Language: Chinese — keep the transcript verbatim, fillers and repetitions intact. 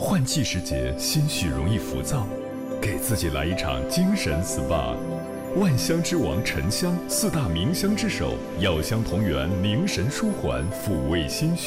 换季时节心绪容易浮躁，给自己来一场精神 S P A。 万香之王沉香，四大名香之首，药香同源，凝神舒缓，抚慰心绪。